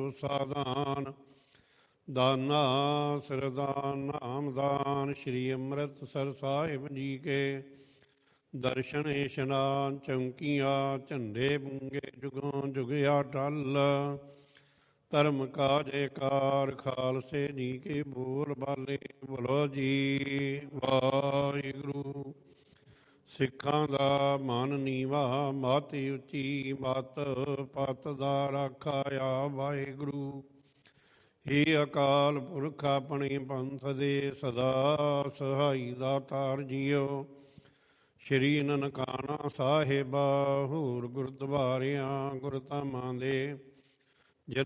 ਸਾਧਾਨ। ਦਾਨਾ ਸਿਰਦਾਨ ਨਾਮਦਾਨ। ਸ਼੍ਰੀ ਅੰਮ੍ਰਿਤਸਰ ਸਾਹਿਬ ਜੀ ਕੇ ਦਰਸ਼ਨ ਇਸ਼ਨਾਨ। ਚੌਂਕੀਆਂ ਝੰਡੇ ਬੁੰਗੇ ਜੁਗੋਂ ਜੁਗਿਆ ਟਲ। ਧਰਮ ਕਾ ਜੈਕਾਰ ਖਾਲਸੇ ਜੀ ਕੇ ਬੋਲ ਬਾਲੇ। ਬੋਲੋ ਜੀ ਵਾਹਿਗੁਰੂ। ਸਿੱਖਾਂ ਦਾ ਮਨ ਨੀਵਾ ਮਤ ਉੱਚੀ ਮਤ। ਪਤ ਦਾ ਰਾਖਾ ਵਾਹਿਗੁਰੂ। ਹੇ ਅਕਾਲ ਪੁਰਖ ਆਪਣੇ ਪੰਥ ਦੇ ਸਦਾ ਸਹਾਈ ਦਾਤਾਰ ਜੀਓ। ਸ਼੍ਰੀ ਨਨਕਾਣਾ ਸਾਹਿਬ ਹੋਰ ਗੁਰਦੁਆਰਿਆਂ ਗੁਰਧਾਮਾਂ ਦੇ